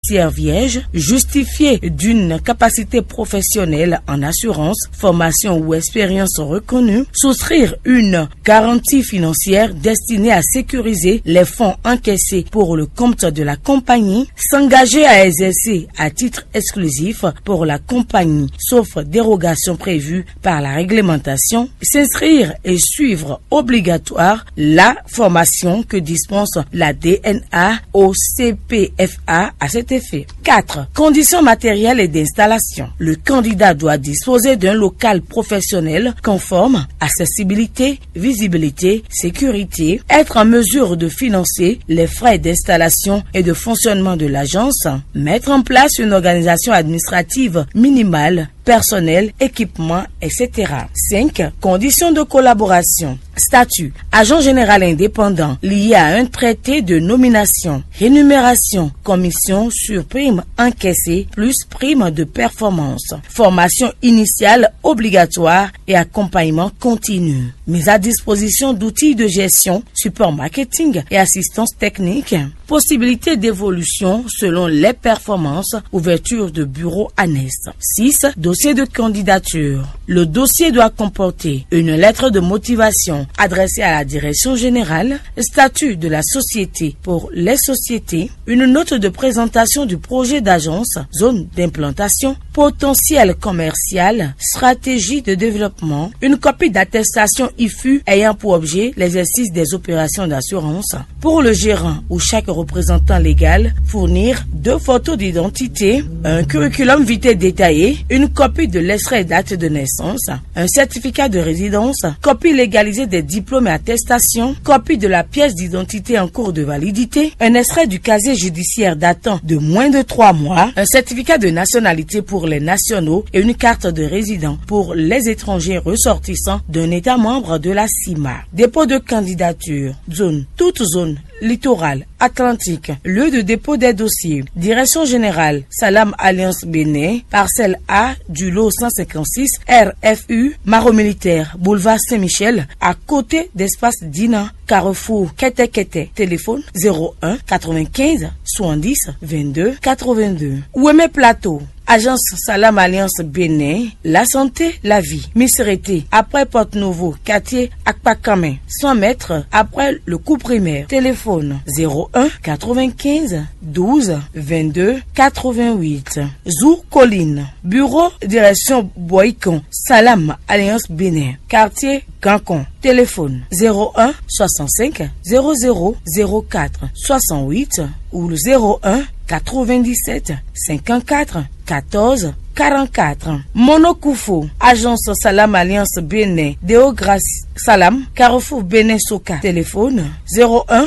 judiciaire vierge, justifié d'une capacité professionnelle en assurance, formation ou expérience reconnue, souscrire une garantie financière destinée à sécuriser les fonds encaissés pour le compte de la compagnie, s'engager à exercer à titre exclusif pour la compagnie, sauf dérogation prévue par la réglementation, s'inscrire et suivre obligatoire la formation que dispense la DNA au CPFA à cet effet. 4. Conditions matérielles et d'installation. Le candidat doit disposer d'un local professionnel conforme, accessibilité, visibilité, sécurité, être en mesure de financer les frais d'installation et de fonctionnement de l'agence, mettre en place une organisation administrative minimale, personnel, équipement, etc. 5. Conditions de collaboration. Statut. Agent général indépendant lié à un traité de nomination. Rémunération. Commission sur prime encaissée plus prime de performance. Formation initiale obligatoire et accompagnement continu. Mise à disposition d'outils de gestion, support marketing et assistance technique. Possibilité d'évolution selon les performances. Ouverture de bureaux annexes. 6. Dossier de candidature. Le dossier doit comporter une lettre de motivation adressée à la direction générale, statut de la société pour les sociétés, une note de présentation du projet d'agence, zone d'implantation, potentiel commercial, stratégie de développement, une copie d'attestation IFU ayant pour objet l'exercice des opérations d'assurance. Pour le gérant ou chaque représentant légal, fournir 2 photos d'identité, un curriculum vitae détaillé, une copie de l'extrait d'acte de naissance, un certificat de résidence, copie légalisée des diplômes et attestations, copie de la pièce d'identité en cours de validité, un extrait du casier judiciaire datant de moins de 3 mois, un certificat de nationalité pour les nationaux et une carte de résident pour les étrangers ressortissants d'un État membre de la CIMA. Dépôt de candidature. Zone. Toute zone littoral, Atlantique, lieu de dépôt des dossiers, direction générale, Salam Alliance Bénin, parcelle A du lot 156, RFU, Maro Militaire, boulevard Saint-Michel, à côté d'espace Dina, Carrefour, Kete, téléphone 01 95 70 22 82. Ouémé Plateau. Agence Salam Alliance Bénin, la santé, la vie. Missérété, après Porte Nouveau, quartier Akpakame, 100 mètres après le coup primaire. Téléphone 01 95 12 22 88. Zou Colline, bureau direction Boïcon, Salam Alliance Bénin, quartier Gancon. Téléphone 01 65 00 04 68 ou le 01 97 54 14 44. Monokoufo, agence Salam Alliance Bénin, Déograce Salam, Carrefour Bénin Soka. Téléphone 01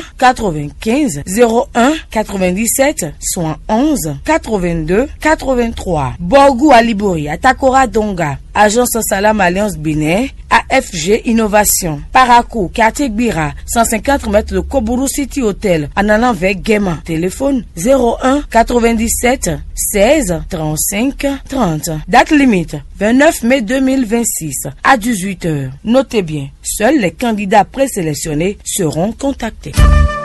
95 01 97 71 82 83. Borgou Alibori, Atakora Donga, agence Salam Alliance Bénin, AFG Innovation. Parakou, quartier Gbira, 150 mètres de Koburu City Hotel, en allant vers Guéma. Téléphone 01 97 16 35 30. Date limite 29 mai 2026 à 18h. Notez bien, seuls les candidats présélectionnés seront contactés.